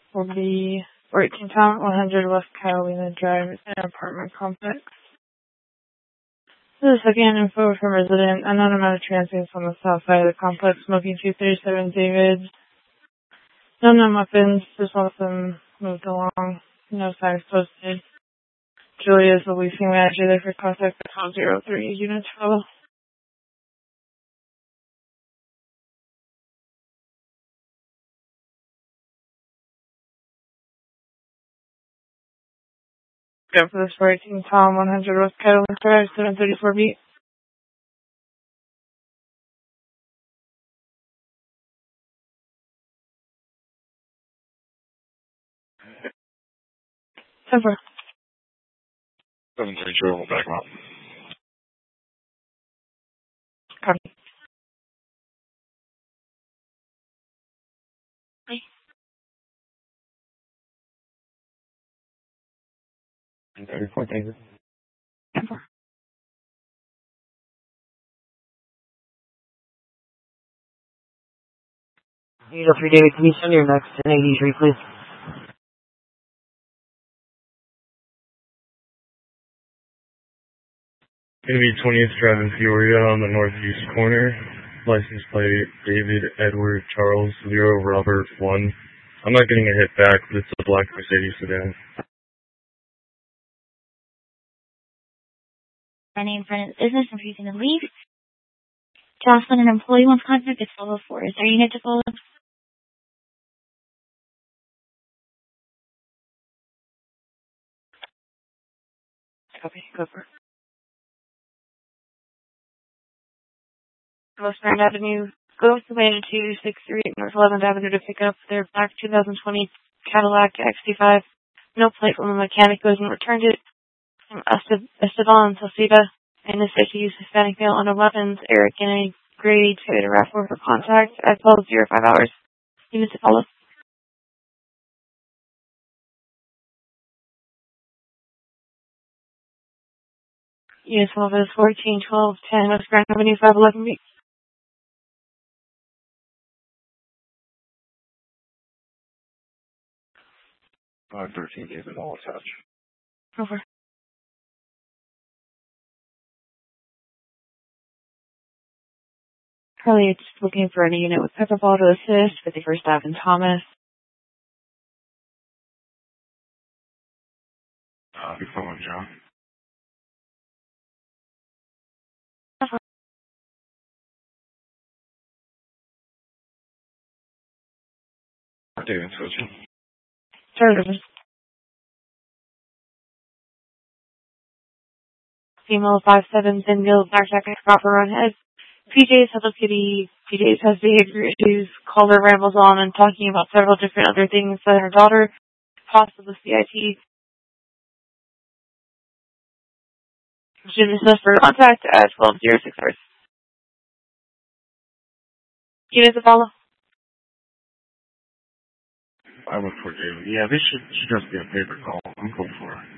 will be 14 Tom 100 West Catalina Drive, an apartment complex. This is second info from resident. Unknown amount of transients on the south side of the complex. Smoking 237 David. No known weapons. Just wants them moved along. No signs posted. Julia is the leasing manager there for contact at 1203 Unit 12. Go for this 14 Tom 100 West Catalina Drive, 734 beat. Temper. 732, we'll back him up. Copy. Report, David. Temper. Unit 3 David, can you send your next 1083, please? Gonna be 20th Drive in Peoria on the northeast corner. License plate David Edward Charles 0 Robert 1. I'm not getting a hit back, but it's a black Mercedes sedan. My name for business, I'm using a leave. Jocelyn, an employee wants contact, it's 1204. Is there a unit to follow? Copy. Go for it. West Grand Avenue. Go to Lane 263 North 11th Avenue to pick up their black 2020 Cadillac XT5. No plate from the mechanic goes and returned it. From Esteban Salcida and the city use Hispanic male under weapons. Eric in a gray Toyota RAV4 for contact at 12:05 hours. Units to follow. Units to follow is 14 12 10 West Grand Avenue 511 B. 513 David, all attached. Over. Currently, it's looking for any unit with Pepperball to assist. 51st Ave and Thomas. Good phone, John. David, switching. Service. Female 5'7", thin build, black jacket, copper run head. PJ's Hello Kitty. PJ's has behavior issues. Caller rambles on and talking about several different other things that her daughter, possibly CIT. Should dismiss for contact at 12:06 hours. Units to follow. I look for David. Yeah, this should just be a paper call. I'm cool for it.